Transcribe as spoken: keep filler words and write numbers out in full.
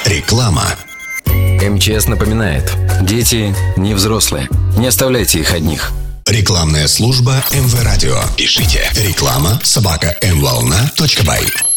Реклама. эм че эс напоминает: дети не взрослые. Не оставляйте их одних. Рекламная служба эм вэ Радио. Пишите реклама собака эм волна точка бай.